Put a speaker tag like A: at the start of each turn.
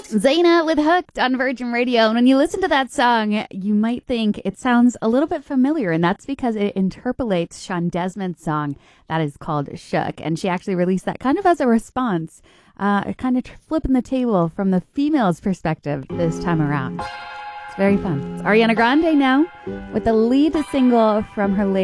A: Zaina with Hooked on Virgin Radio. And when you listen to that song, you might think it sounds a little bit familiar, and that's because it interpolates Sean Desmond's song that is called Shook. And she actually released that kind of as a response, kind of flipping the table from the female's perspective this time around. It's very fun. It's Ariana Grande now with the lead single from her latest